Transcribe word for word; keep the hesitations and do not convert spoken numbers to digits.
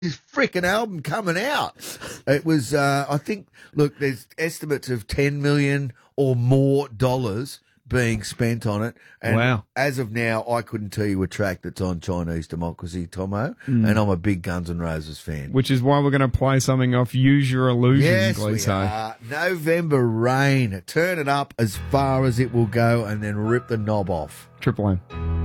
his freaking album coming out. It was, uh, I think, look, there's estimates of ten million or more dollars being spent on it. And wow. as of now, I couldn't tell you a track that's on Chinese Democracy, Tomo, Mm. and I'm a big Guns N' Roses fan. Which is why we're going to play something off Use Your Illusion, Yes, we Gleeso. are. November Rain. Turn it up as far as it will go and then rip the knob off. Triple M.